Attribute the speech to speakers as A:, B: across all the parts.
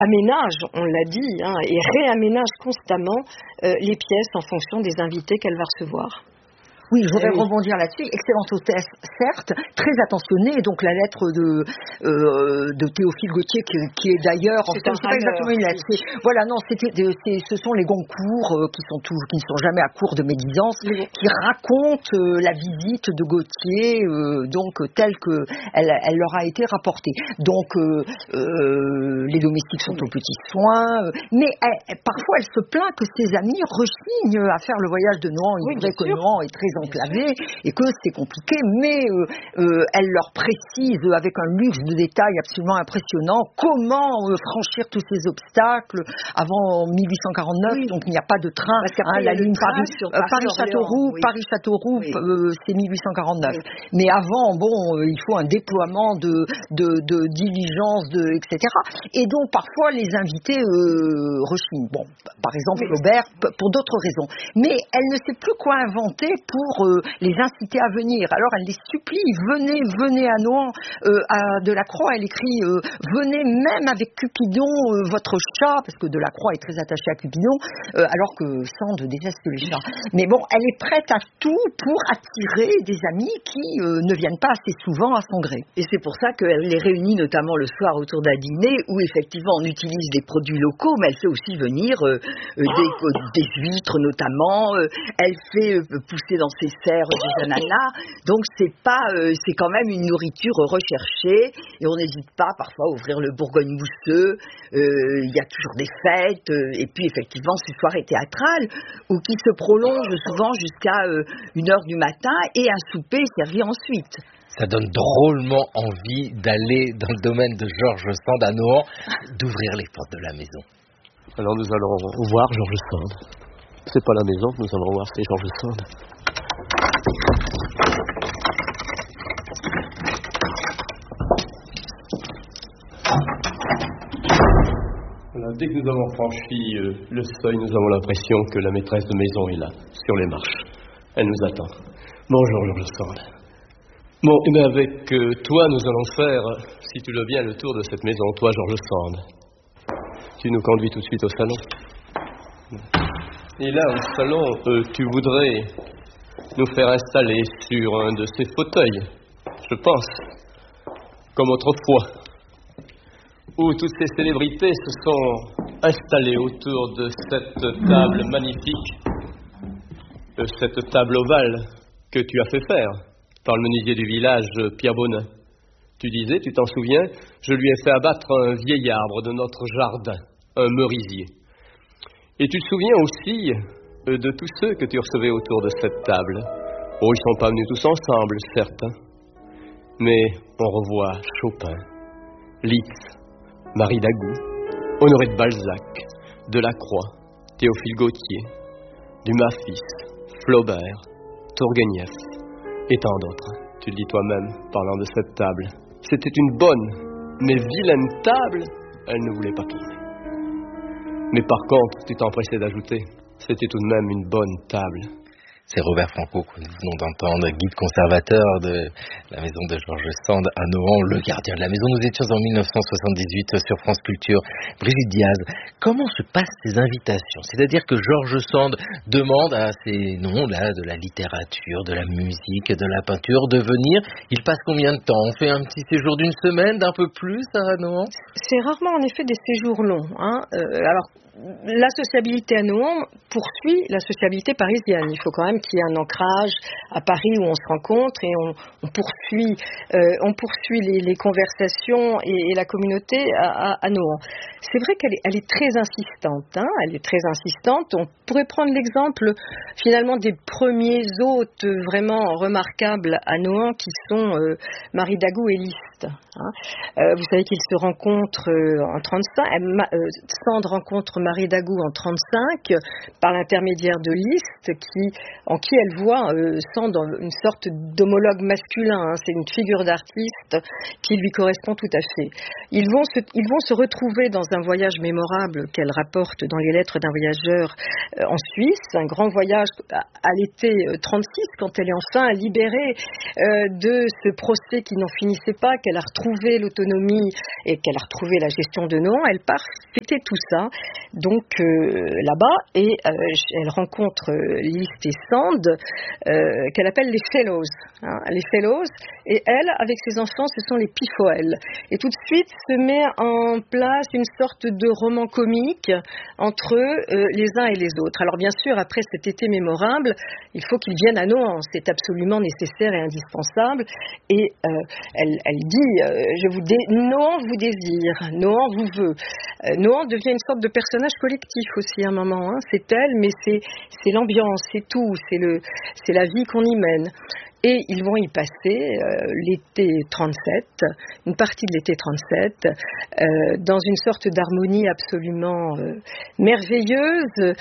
A: aménage, on l'a dit, et réaménage constamment les pièces en fonction des invités qu'elle va recevoir.
B: Oui, je voudrais rebondir là-dessus. Excellente hôtesse, certes, très attentionnée. Donc la lettre de Théophile Gautier, qui est d'ailleurs, en fait, c'est pas exactement une lettre. Voilà, non, ce sont les Goncourt qui ne sont jamais à court de médisance, qui racontent la visite de Gautier, donc telle que elle leur a été rapportée. Donc les domestiques sont aux petits soins, mais parfois elle se plaint que ses amis rechignent à faire le voyage de Nohant. Il voudrait que Nohant est très enclavé et que c'est compliqué, mais elle leur précise avec un luxe de détails absolument impressionnant comment franchir tous ces obstacles avant 1849. Donc il n'y a pas de train, la ligne Paris-Châteauroux, c'est 1849. Mais avant, il faut un déploiement de diligences, etc. Et donc parfois les invités rechignent. Bon, par exemple Flaubert, pour d'autres raisons. Mais elle ne sait plus quoi inventer pour les inciter à venir. Alors elle les supplie, venez à Nohant. À Delacroix, elle écrit venez même avec Cupidon, votre chat, parce que Delacroix est très attaché à Cupidon, alors que Sand déteste les chats. Mais bon, elle est prête à tout pour attirer des amis qui ne viennent pas assez souvent à son gré.
C: Et c'est pour ça qu'elle les réunit notamment le soir autour d'un dîner où effectivement on utilise des produits locaux, mais elle fait aussi venir des huîtres notamment, elle fait pousser dans ses serres des ananas, donc c'est quand même une nourriture recherchée et on n'hésite pas parfois à ouvrir le Bourgogne mousseux, il y a toujours des fêtes et puis effectivement ces soirées théâtrales ou qui se prolongent souvent jusqu'à 1h du matin et un souper servi ensuite.
D: Ça donne drôlement envie d'aller dans le domaine de George Sand à Nohant, d'ouvrir les portes de la maison.
E: Alors nous allons voir George Sand. C'est pas la maison que nous allons voir, c'est George Sand. Voilà, dès que nous avons franchi le seuil, nous avons l'impression que la maîtresse de maison est là, sur les marches. Elle nous attend. Bonjour George Sand. Bon, et bien avec toi, nous allons faire, si tu le veux bien, le tour de cette maison. Toi, George Sand, tu nous conduis tout de suite au salon. Et là, au salon, tu voudrais nous faire installer sur un de ces fauteuils, je pense, comme autrefois, où toutes ces célébrités se sont installées autour de cette table magnifique, cette table ovale que tu as fait faire par le menuisier du village, Pierre Bonin. Tu disais, tu t'en souviens, je lui ai fait abattre un vieil arbre de notre jardin, un merisier. Et tu te souviens aussi de tous ceux que tu recevais autour de cette table. Oh, ils ne sont pas venus tous ensemble, certes, mais on revoit Chopin, Liszt, Marie Dagout, Honoré de Balzac, Delacroix, Théophile Gautier, Dumas fils, Flaubert, Tourguenieff et tant d'autres. Tu le dis toi-même, parlant de cette table. C'était une bonne, mais vilaine table, elle ne voulait pas tourner. Mais par contre, tu t'empressais d'ajouter, c'était tout de même une bonne table.
D: C'est Robert Franco que nous venons d'entendre, guide conservateur de la maison de George Sand à Nohant, le gardien de la maison. Nous étions en 1978 sur France Culture. Brigitte Diaz, comment se passent ces invitations? C'est-à-dire que George Sand demande à ces noms-là de la littérature, de la musique, de la peinture de venir. Il passe combien de temps? On fait un petit séjour d'une semaine, d'un peu plus à Nohant?
A: C'est rarement en effet des séjours longs. Alors, la sociabilité à Nohant poursuit la sociabilité parisienne. Il faut quand même qu'il y ait un ancrage à Paris où on se rencontre et on poursuit les conversations et la communauté à Nohant. C'est vrai qu'elle est très insistante. Elle est très insistante. On pourrait prendre l'exemple finalement des premiers hôtes vraiment remarquables à Nohant qui sont Marie Dagout et Liszt. Vous savez qu'ils se rencontrent en 1935. Sand rencontre Marie Dagout en 1935 par l'intermédiaire de Liszt en qui elle voit Sand une sorte d'homologue masculin. C'est une figure d'artiste qui lui correspond tout à fait. Ils vont se retrouver dans un voyage mémorable qu'elle rapporte dans les lettres d'un voyageur en Suisse, un grand voyage à l'été 36 quand elle est enfin libérée de ce procès qui n'en finissait pas, qu'elle a retrouvé l'autonomie et qu'elle a retrouvé la gestion de Nohant, elle part fêter tout ça, donc là-bas, et elle rencontre Liszt et Sand, qu'elle appelle les Fellows. Les Fellows, et elle, avec ses enfants, ce sont les Pifoel. Et tout de suite se met en place une sorte de roman comique entre les uns et les autres. Alors bien sûr, après cet été mémorable, il faut qu'ils viennent à Nohant, c'est absolument nécessaire et indispensable. Et elle dit, Nohant vous désire, Nohant vous veut. Nohant devient une sorte de personnage collectif aussi à un moment. C'est elle, mais c'est l'ambiance, c'est tout, c'est la vie qu'on y mène. Et ils vont y passer l'été 37, une partie de l'été 37, dans une sorte d'harmonie absolument merveilleuse,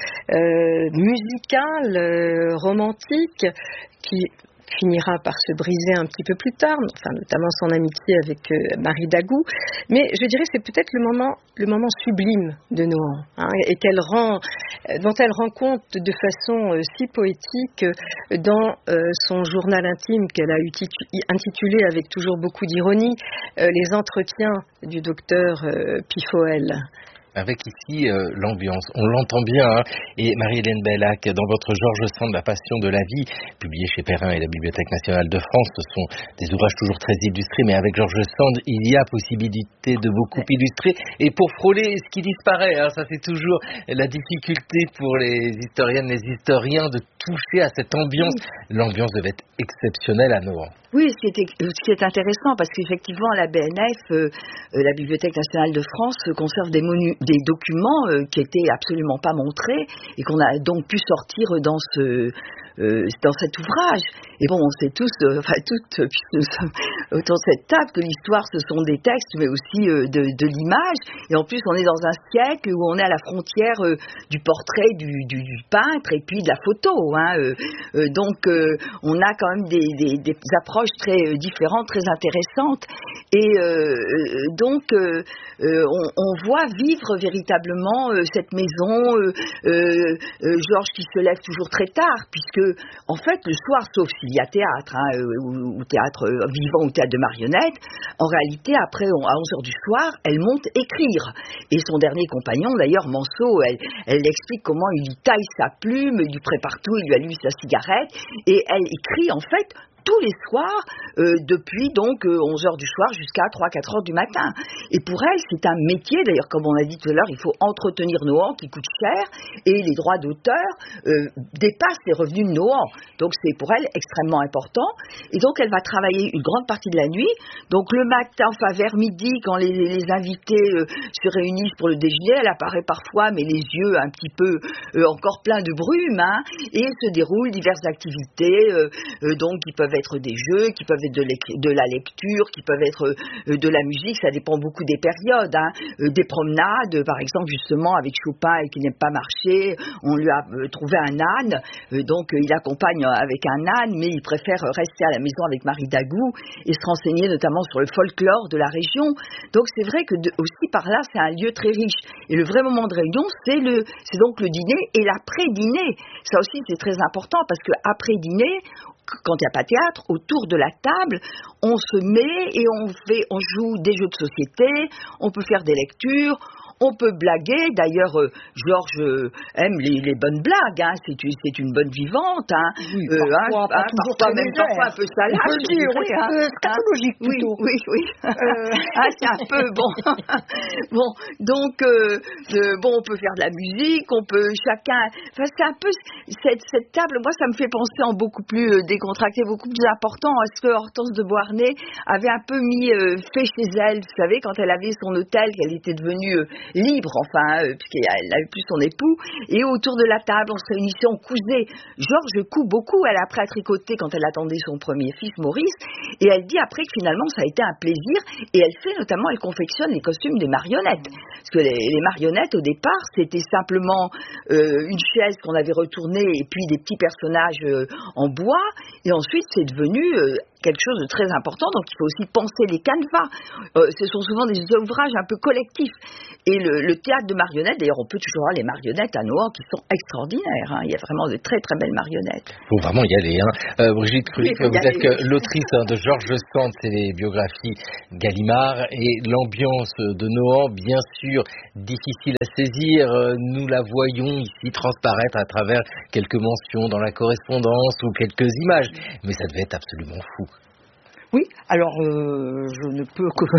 A: musicale, romantique, qui finira par se briser un petit peu plus tard, enfin notamment son amitié avec Marie Dagou, mais je dirais c'est peut-être le moment sublime de Nohant, et dont elle rend compte de façon si poétique dans son journal intime qu'elle a intitulé avec toujours beaucoup d'ironie les entretiens du docteur Pifoel.
D: Avec ici l'ambiance, on l'entend bien, et Marie-Hélène Bellac, dans votre Georges Sand, La Passion de la vie, publié chez Perrin et la Bibliothèque nationale de France, ce sont des ouvrages toujours très illustrés, mais avec Georges Sand, il y a possibilité de beaucoup illustrer, et pour frôler ce qui disparaît, ça c'est toujours la difficulté pour les historiennes, les historiens, de toucher à cette ambiance. L'ambiance devait être exceptionnelle à Nohant.
C: Oui, ce qui est intéressant, parce qu'effectivement, la BNF, la Bibliothèque nationale de France, conserve des documents qui étaient absolument pas montrés et qu'on a donc pu sortir dans cet ouvrage. Et bon, on sait tous, toutes, puisque nous sommes autour de cette table, que l'histoire, ce sont des textes, mais aussi de l'image. Et en plus, on est dans un siècle où on est à la frontière du portrait du peintre et puis de la photo. Donc, on a quand même des approches très différentes, très intéressantes. Et donc, on voit vivre véritablement cette maison, Georges qui se lève toujours très tard, puisque, en fait, le soir, sauf s'il y a théâtre, ou théâtre vivant ou théâtre de marionnettes, en réalité, après, à 11h du soir, elle monte écrire. Et son dernier compagnon, d'ailleurs, Manceau, elle explique comment il lui taille sa plume, il lui prépare tout, il lui allume sa cigarette, et elle écrit, en fait, tous les soirs, depuis donc 11h du soir jusqu'à 3-4h du matin. Et pour elle, c'est un métier, d'ailleurs, comme on a dit tout à l'heure, il faut entretenir Nohant qui coûte cher, et les droits d'auteur dépassent les revenus de Nohant. Donc c'est pour elle extrêmement important. Et donc elle va travailler une grande partie de la nuit. Donc le matin, vers midi, quand les invités se réunissent pour le déjeuner, elle apparaît parfois, mais les yeux un petit peu encore pleins de brume, et se déroulent diverses activités, donc qui peuvent être des jeux, qui peuvent être de la lecture, qui peuvent être de la musique, ça dépend beaucoup des périodes, des promenades, par exemple justement avec Chopin qui n'aime pas marcher, on lui a trouvé un âne, donc il accompagne avec un âne, mais il préfère rester à la maison avec Marie Dagou et se renseigner notamment sur le folklore de la région. Donc c'est vrai que aussi par là c'est un lieu très riche, et le vrai moment de réunion c'est donc le dîner et l'après-dîner. Ça aussi c'est très important, parce que après dîner, quand il n'y a pas de théâtre, autour de la table, on se met et on joue des jeux de société, on peut faire des lectures, on peut blaguer. D'ailleurs, Georges aime les bonnes blagues, c'est une bonne vivante.
B: Oui, parfois
C: un peu salace.
B: Scatologique plutôt.
C: Oui. C'est un peu bon. Donc, on peut faire de la musique, on peut chacun. Enfin, c'est un peu cette table. Moi, ça me fait penser en beaucoup plus décontracté, beaucoup plus important à ce que Hortense de Beauharnais avait un peu fait chez elle. Vous savez, quand elle avait son hôtel, qu'elle était devenue libre, puisqu'elle n'avait plus son époux, et autour de la table, on se réunissait, on cousait. Georges coud beaucoup, elle a appris à tricoter quand elle attendait son premier fils, Maurice, et elle dit après que finalement ça a été un plaisir, et elle confectionne les costumes des marionnettes, parce que les marionnettes au départ c'était simplement une chaise qu'on avait retournée, et puis des petits personnages en bois, et ensuite c'est devenu quelque chose de très important. Donc il faut aussi penser les canevas. Ce sont souvent des ouvrages un peu collectifs. Et le théâtre de marionnettes, d'ailleurs on peut toujours voir les marionnettes à Nohant qui sont extraordinaires. Hein. Il y a vraiment de très très belles marionnettes.
D: Il faut vraiment y aller. Hein. Brigitte Krulik, vous êtes l'autrice de Georges Sand, c'est les biographies Gallimard, et l'ambiance de Nohant, bien sûr, difficile à saisir. Nous la voyons ici transparaître à travers quelques mentions dans la correspondance ou quelques images. Mais ça devait être absolument fou.
B: Oui, alors je ne peux que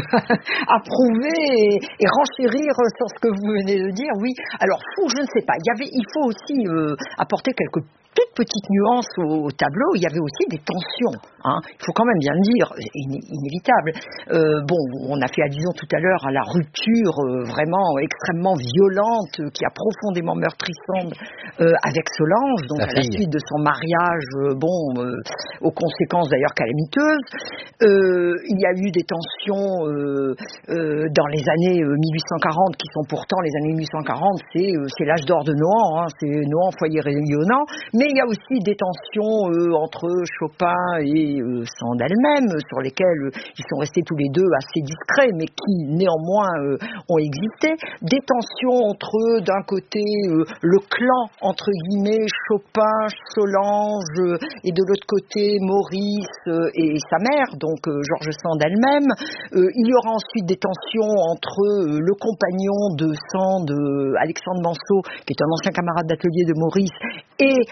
B: approuver et renchérir sur ce que vous venez de dire. Oui, alors fou, je ne sais pas. Il faut aussi apporter quelques toutes petites nuances au tableau. Il y avait aussi des tensions. Hein. Il faut quand même bien le dire, inévitable. On a fait allusion tout à l'heure à la rupture vraiment extrêmement violente qui a profondément meurtri Sand avec Solange, donc à la suite de son mariage, aux conséquences d'ailleurs calamiteuses. Il y a eu des tensions dans les années 1840 qui sont pourtant les années 1840, c'est l'âge d'or de Nohant, hein, c'est Nohant foyer rayonnant. Mais il y a aussi des tensions entre Chopin et Sand elle-même, sur lesquelles ils sont restés tous les deux assez discrets, mais qui néanmoins ont existé. Des tensions entre, d'un côté, le clan, entre guillemets, Chopin, Solange, et de l'autre côté, Maurice et sa mère, donc Georges Sand elle-même. Il y aura ensuite des tensions entre le compagnon de Sand, Alexandre Manceau, qui est un ancien camarade d'atelier de Maurice, et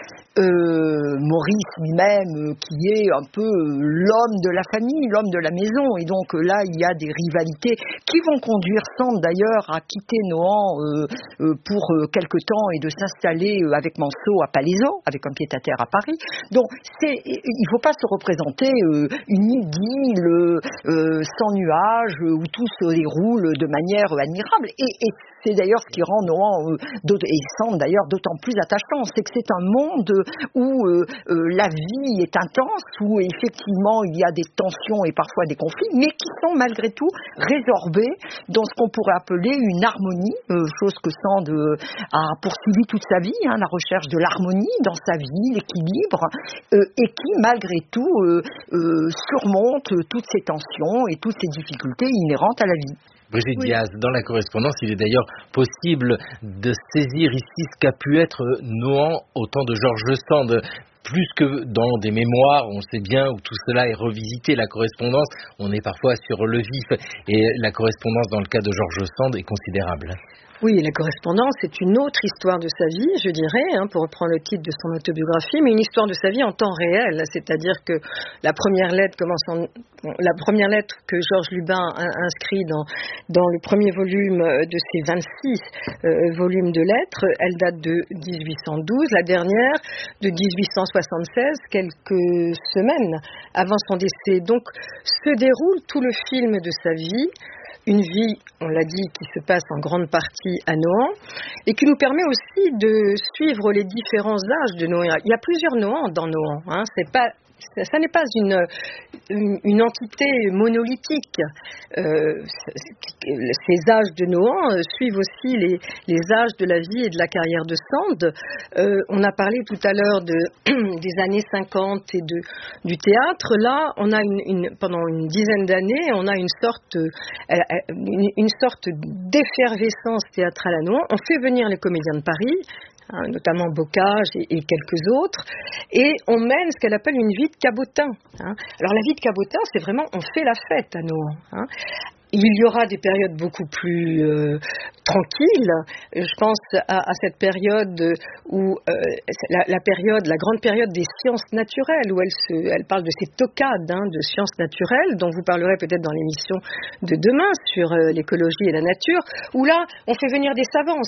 B: Maurice lui-même, qui est un peu l'homme de la famille, l'homme de la maison, et donc là il y a des rivalités qui vont conduire Sand d'ailleurs à quitter Nohant pour quelque temps et de s'installer avec Manceau à Palaiseau, avec un pied-à-terre à Paris. Donc il ne faut pas se représenter une idylle sans nuages où tout se déroule de manière admirable, et c'est d'ailleurs ce qui rend Nohant et Sand d'ailleurs d'autant plus attachant, c'est que c'est un monde où la vie est intense, où effectivement il y a des tensions et parfois des conflits, mais qui sont malgré tout résorbés dans ce qu'on pourrait appeler une harmonie, chose que Sand a poursuivi toute sa vie, hein, la recherche de l'harmonie dans sa vie, l'équilibre, et qui malgré tout surmonte toutes ces tensions et toutes ces difficultés inhérentes à la vie.
D: Brigitte Diaz, dans la correspondance, il est d'ailleurs possible de saisir ici ce qu'a pu être Nohant au temps de Georges Sand. Plus que dans des mémoires, on sait bien, où tout cela est revisité, la correspondance, on est parfois sur le vif. Et la correspondance dans le cas de Georges Sand est considérable.
A: Oui, la correspondance, c'est une autre histoire de sa vie, je dirais, pour reprendre le titre de son autobiographie, mais une histoire de sa vie en temps réel, c'est-à-dire que la première lettre que Georges Lubin inscrit dans le premier volume de ses 26 volumes de lettres, elle date de 1812, la dernière de 1876, quelques semaines avant son décès. Donc se déroule tout le film de sa vie. Une vie, on l'a dit, qui se passe en grande partie à Nohant et qui nous permet aussi de suivre les différents âges de Nohant. Il y a plusieurs Nohant dans Nohant, hein. Ça n'est pas une entité monolithique. Ces âges de Nohant suivent aussi les âges de la vie et de la carrière de Sand. On a parlé tout à l'heure des années 50 et du théâtre. Là, on a pendant une dizaine d'années, on a une sorte d'effervescence théâtrale à Nohant. On fait venir les comédiens de Paris, notamment Bocage et quelques autres, et on mène ce qu'elle appelle une vie de cabotin. Alors la vie de cabotin, c'est vraiment, on fait la fête à Nohant. Il y aura des périodes beaucoup plus tranquilles. Je pense à cette période où la grande période des sciences naturelles, où elle parle de ces toccades de sciences naturelles, dont vous parlerez peut-être dans l'émission de demain sur l'écologie et la nature, où là, on fait venir des savants.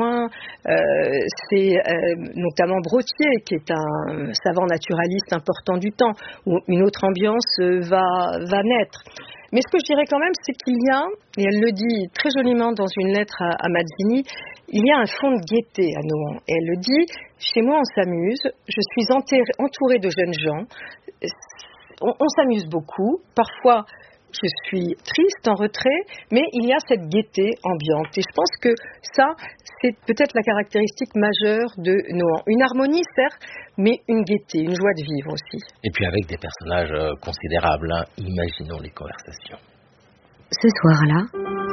A: C'est notamment Brottier, qui est un savant naturaliste important du temps, où une autre ambiance va naître. Mais ce que je dirais quand même, c'est qu'il y a, et elle le dit très joliment dans une lettre à Mazzini, il y a un fond de gaieté à Nohant. Et elle le dit, chez moi on s'amuse, je suis entourée de jeunes gens, on s'amuse beaucoup, parfois je suis triste, en retrait, mais il y a cette gaieté ambiante. Et je pense que ça, c'est peut-être la caractéristique majeure de Nohant. Une harmonie, certes, mais une gaieté, une joie de vivre aussi.
D: Et puis avec des personnages considérables, hein. Imaginons les conversations.
F: Ce soir-là,